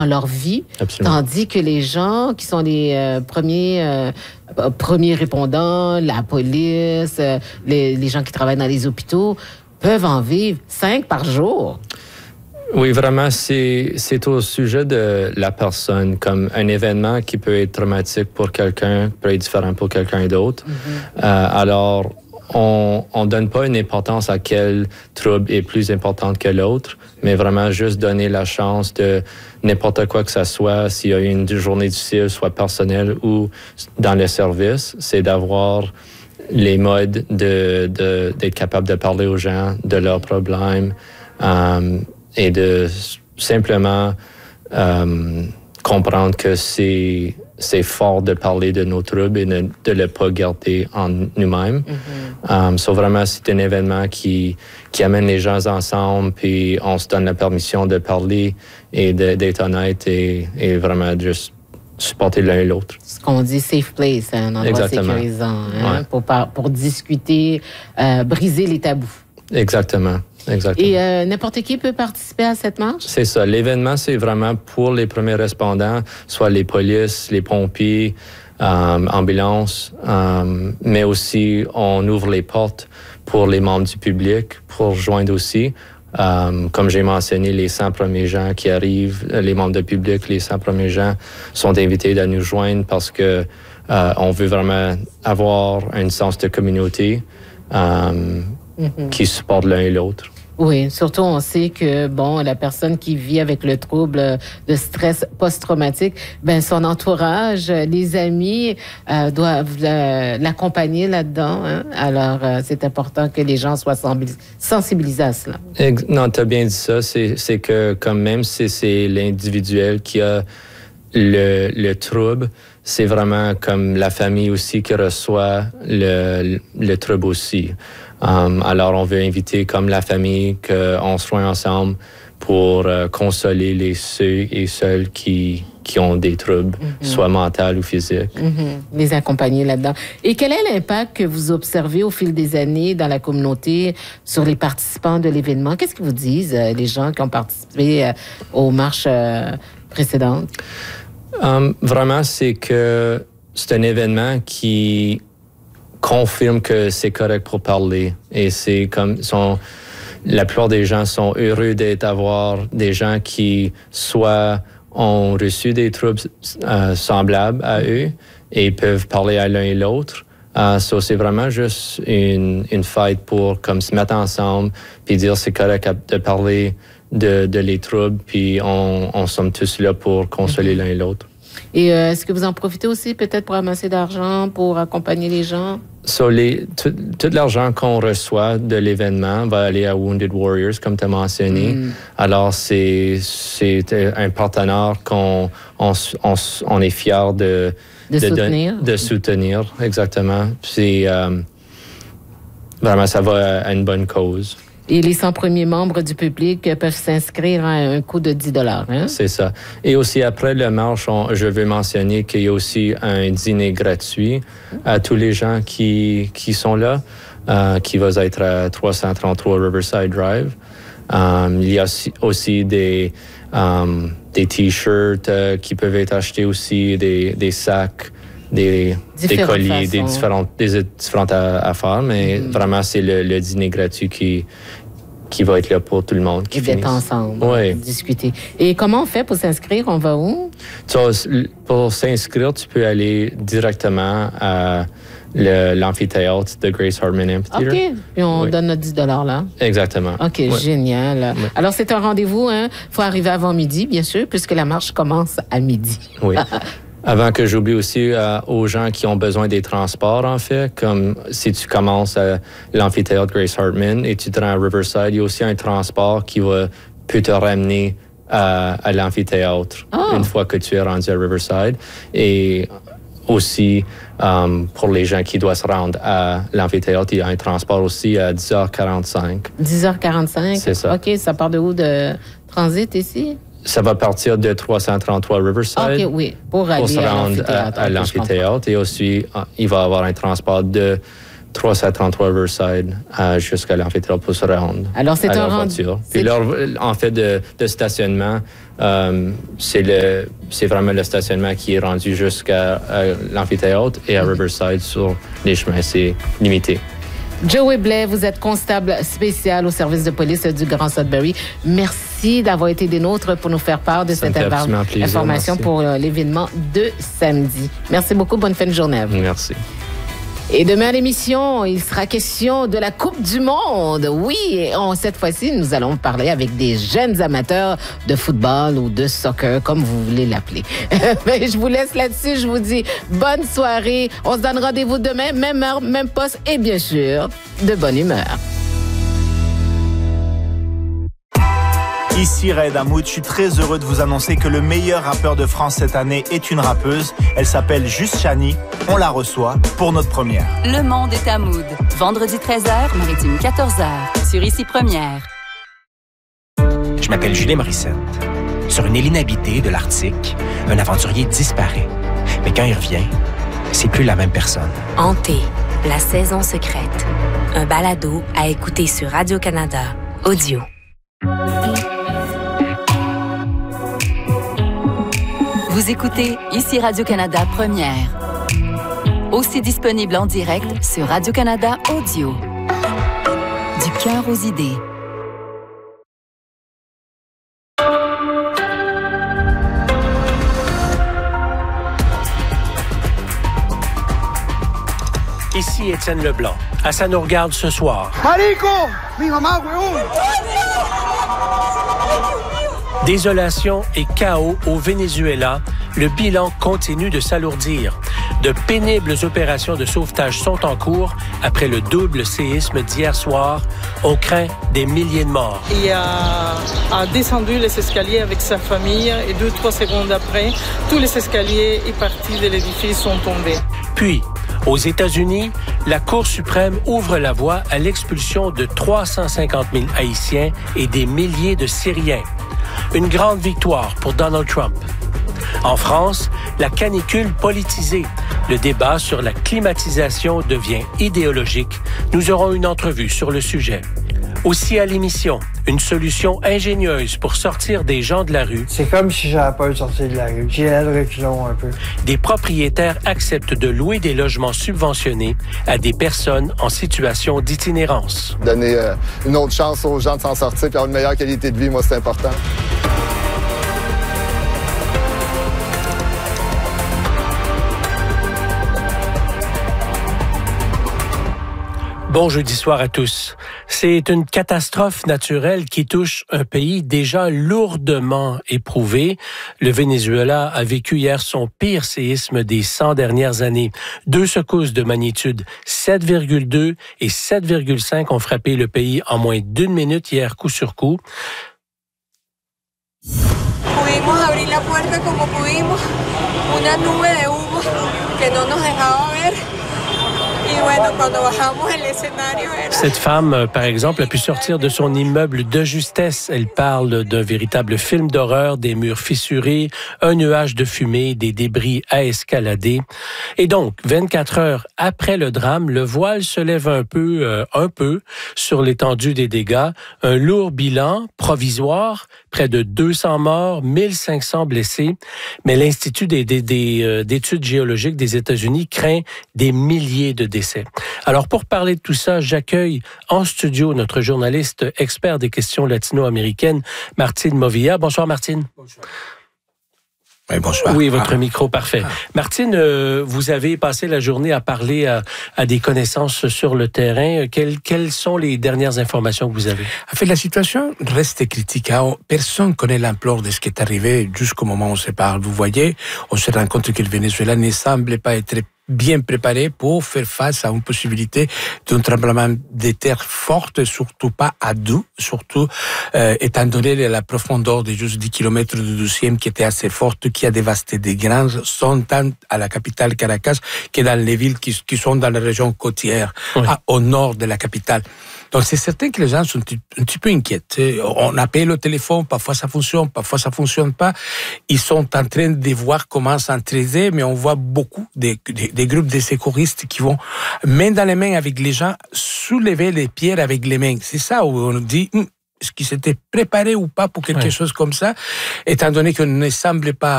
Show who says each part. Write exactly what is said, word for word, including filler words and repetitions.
Speaker 1: leur vie,
Speaker 2: Absolument.
Speaker 1: Tandis que les gens qui sont les euh, premiers euh, premiers répondants, la police, euh, les, les gens qui travaillent dans les hôpitaux, peuvent en vivre cinq par jour.
Speaker 2: Oui, vraiment, c'est, c'est au sujet de la personne. Comme un événement qui peut être traumatique pour quelqu'un peut être différent pour quelqu'un d'autre. Mm-hmm. Euh, alors, on ne donne pas une importance à quel trouble est plus important que l'autre, mais vraiment juste donner la chance de n'importe quoi que ça soit, s'il y a une journée difficile, soit personnelle ou dans le service, c'est d'avoir les modes de, de, d'être capable de parler aux gens de leurs problèmes euh, et de simplement euh, comprendre que c'est, c'est fort de parler de nos troubles et de ne le pas garder en nous-mêmes. Mm-hmm. Um, so vraiment, c'est un événement qui, qui amène les gens ensemble, puis on se donne la permission de parler et de, d'être honnête et, et vraiment juste supporter l'un et l'autre.
Speaker 1: Ce qu'on dit safe place, un endroit
Speaker 2: Exactement.
Speaker 1: sécurisant, hein,
Speaker 2: Ouais.
Speaker 1: pour, pour discuter, euh, briser les tabous.
Speaker 2: Exactement. Exactement.
Speaker 1: Et euh, n'importe qui peut participer à cette marche?
Speaker 2: C'est ça. L'événement, c'est vraiment pour les premiers répondants, soit les polices, les pompiers, euh, ambulances, euh, mais aussi on ouvre les portes pour les membres du public pour rejoindre aussi. Euh, comme j'ai mentionné, les cent premiers gens qui arrivent, les membres du public, les cent premiers gens sont invités à nous joindre parce que euh, on veut vraiment avoir un sens de communauté euh, mm-hmm. qui supporte l'un et l'autre.
Speaker 1: Oui, surtout on sait que bon, la personne qui vit avec le trouble de stress post-traumatique, ben son entourage, les amis euh, doivent euh, l'accompagner là-dedans. Hein? Alors euh, c'est important que les gens soient sensibilisés à cela.
Speaker 2: Non, tu as bien dit ça. C'est, c'est que comme même si c'est l'individuel qui a le, le trouble, c'est vraiment comme la famille aussi qui reçoit le, le trouble aussi. Um, alors, on veut inviter comme la famille qu'on se joint ensemble pour euh, consoler les ceux et celles qui, qui ont des troubles, mm-hmm. soit mentaux ou physiques.
Speaker 1: Mm-hmm. Les accompagner là-dedans. Et quel est l'impact que vous observez au fil des années dans la communauté sur les participants de l'événement? Qu'est-ce qu'ils vous disent, euh, les gens qui ont participé euh, aux marches euh, précédentes?
Speaker 2: Um, vraiment, c'est que c'est un événement qui confirme que c'est correct pour parler. Et c'est comme... Sont, la plupart des gens sont heureux d'être avoir des gens qui soit ont reçu des troubles euh, semblables à eux et peuvent parler à l'un et l'autre. Uh, so c'est vraiment juste une, une fête pour comme se mettre ensemble puis dire c'est correct de parler de, de les troubles puis on, on sommes tous là pour consoler mm-hmm. l'un et l'autre.
Speaker 1: Et euh, est-ce que vous en profitez aussi peut-être pour amasser d'argent, pour accompagner les gens?
Speaker 2: So, les, tout, tout l'argent qu'on reçoit de l'événement va aller à Wounded Warriors, comme tu as mentionné. Mm. Alors, c'est, c'est un partenaire qu'on on, on, on est fiers de,
Speaker 1: de, de soutenir.
Speaker 2: De, de soutenir, exactement. Puis, euh, vraiment, ça va à une bonne cause.
Speaker 1: Et les cent premiers membres du public peuvent s'inscrire à un coût de dix dollars. Hein?
Speaker 2: C'est ça. Et aussi, après le marche, on, je veux mentionner qu'il y a aussi un dîner gratuit à tous les gens qui, qui sont là, euh, qui va être à trois cent trente-trois Riverside Drive. Um, il y a aussi, aussi des, um, des T-shirts euh, qui peuvent être achetés aussi, des, des sacs, des, des colis, façons. des différentes, des différentes affaires. Mais mm-hmm. vraiment, c'est le, le dîner gratuit qui... qui va être là pour tout le monde. Qui
Speaker 1: et d'être ensemble,
Speaker 2: oui.
Speaker 1: discuter. Et comment on fait pour s'inscrire? On va où?
Speaker 2: So, pour s'inscrire, tu peux aller directement à le, l'amphithéâtre de Grace Hartman Amphitheater.
Speaker 1: OK. Puis on oui. donne notre dix dollars là.
Speaker 2: Exactement.
Speaker 1: OK, oui. génial. Oui. Alors, c'est un rendez-vous. Il hein? faut arriver avant midi, bien sûr, puisque la marche commence à midi.
Speaker 2: Oui. Avant que j'oublie aussi euh, aux gens qui ont besoin des transports, en fait, comme si tu commences à l'amphithéâtre Grace Hartman et tu te rends à Riverside, il y a aussi un transport qui va, peut te ramener à, à l'amphithéâtre oh. une fois que tu es rendu à Riverside. Et aussi, um, pour les gens qui doivent se rendre à l'amphithéâtre, il y a un transport aussi à dix heures quarante-cinq.
Speaker 1: dix heures quarante-cinq?
Speaker 2: C'est ça.
Speaker 1: OK, ça part de où de transit ici?
Speaker 2: Ça va partir de trois cent trente-trois Riverside
Speaker 1: okay, oui, pour, aller
Speaker 2: pour se rendre à, à l'amphithéâtre. Et aussi, il va y avoir un transport de trois cent trente-trois Riverside euh, jusqu'à l'amphithéâtre pour se rendre.
Speaker 1: Alors, c'est
Speaker 2: à
Speaker 1: un
Speaker 2: leur
Speaker 1: rendu...
Speaker 2: voiture. Puis leur, en fait, de, de stationnement, euh, c'est, le, c'est vraiment le stationnement qui est rendu jusqu'à l'amphithéâtre et à Riverside sur les chemins. C'est limité.
Speaker 1: Joey Blais, vous êtes constable spécial au service de police du Grand Sudbury. Merci d'avoir été des nôtres pour nous faire part de
Speaker 2: Ça
Speaker 1: cette invar-
Speaker 2: plaisir,
Speaker 1: information
Speaker 2: merci.
Speaker 1: pour euh, l'événement de samedi. Merci beaucoup. Bonne fin de journée à vous.
Speaker 2: Merci.
Speaker 1: Et demain à l'émission, il sera question de la Coupe du Monde. Oui, et on, cette fois-ci, nous allons parler avec des jeunes amateurs de football ou de soccer, comme vous voulez l'appeler. Mais je vous laisse là-dessus. Je vous dis bonne soirée. On se donne rendez-vous demain, même heure, même poste et bien sûr, de bonne humeur.
Speaker 3: Ici Raed Hamoud, je suis très heureux de vous annoncer que le meilleur rappeur de France cette année est une rappeuse. Elle s'appelle Juste Chani. On la reçoit pour notre première.
Speaker 4: Le monde est à Mood. Vendredi treize heures, Maritime quatorze heures. Sur Ici Première.
Speaker 5: Je m'appelle Julien Morissette. Sur une île inhabitée de l'Arctique, un aventurier disparaît. Mais quand il revient, c'est plus la même personne.
Speaker 6: Hanté, la saison secrète. Un balado à écouter sur Radio-Canada Audio.
Speaker 4: Vous écoutez Ici Radio-Canada Première. Aussi disponible en direct sur Radio-Canada Audio. Du cœur aux idées.
Speaker 7: Ici Étienne Leblanc. À Ça nous regarde ce soir.
Speaker 8: Marico! Mi mamá, weón!
Speaker 7: Désolation et chaos au Venezuela. Le bilan continue de s'alourdir. De pénibles opérations de sauvetage sont en cours après le double séisme d'hier soir. On craint des milliers de morts.
Speaker 9: Il a, a descendu les escaliers avec sa famille et deux, trois secondes après, tous les escaliers et parties de l'édifice sont tombés.
Speaker 7: Puis, aux États-Unis, la Cour suprême ouvre la voie à l'expulsion de trois cent cinquante mille Haïtiens et des milliers de Syriens. Une grande victoire pour Donald Trump. En France, la canicule politisée. Le débat sur la climatisation devient idéologique. Nous aurons une entrevue sur le sujet. Aussi à l'émission, une solution ingénieuse pour sortir des gens de la rue.
Speaker 8: C'est comme si j'avais peur de sortir de la rue. J'ai le reculon un peu.
Speaker 7: Des propriétaires acceptent de louer des logements subventionnés à des personnes en situation d'itinérance.
Speaker 10: Donner euh, une autre chance aux gens de s'en sortir et avoir une meilleure qualité de vie, moi, c'est important.
Speaker 7: Bon jeudi soir à tous. C'est une catastrophe naturelle qui touche un pays déjà lourdement éprouvé. Le Venezuela a vécu hier son pire séisme des cent dernières années. Deux secousses de magnitude sept virgule deux et sept virgule cinq ont frappé le pays en moins d'une minute hier, coup sur coup.
Speaker 11: Pudimos abrir la puerta como pudimos, una nube de humo que no nos dejaba ver.
Speaker 7: Cette femme, par exemple, a pu sortir de son immeuble de justesse. Elle parle d'un véritable film d'horreur, des murs fissurés, un nuage de fumée, des débris à escalader. Et donc, vingt-quatre heures après le drame, le voile se lève un peu, euh, un peu sur l'étendue des dégâts. Un lourd bilan provisoire, près de deux cents morts, mille cinq cents blessés. Mais l'Institut des, des, des, euh, d'études géologiques des États-Unis craint des milliers de décès. Alors, pour parler de tout ça, j'accueille en studio notre journaliste expert des questions latino-américaines, Martine Movilla. Bonsoir, Martine.
Speaker 12: Bonsoir. Oui, bonsoir.
Speaker 7: Oui, votre ah. micro, parfait. Ah. Martine, euh, vous avez passé la journée à parler à, à des connaissances sur le terrain. Quelles, quelles sont les dernières informations que vous avez?
Speaker 12: En fait, la situation reste critique. Hein. Personne ne connaît l'ampleur de ce qui est arrivé jusqu'au moment où on se parle. Vous voyez, on se rend compte que le Venezuela ne semble pas être bien préparé pour faire face à une possibilité d'un tremblement de terre forte, surtout pas à deux, surtout euh, étant donné la profondeur de juste dix kilomètres de douzième qui était assez forte, qui a dévasté des grandes zones tant à la capitale Caracas que dans les villes qui, qui sont dans la région côtière, oui. à, au nord de la capitale. Donc c'est certain que les gens sont un petit peu inquiets. On appelle au téléphone, parfois ça fonctionne, parfois ça fonctionne pas. Ils sont en train de voir comment s'entraider, mais on voit beaucoup des, des, des groupes de secouristes qui vont main dans les mains avec les gens, soulever les pierres avec les mains. C'est ça où on dit, hm, est-ce qu'ils s'étaient préparés ou pas pour quelque
Speaker 7: ouais.
Speaker 12: chose comme ça, étant donné qu'on ne semble pas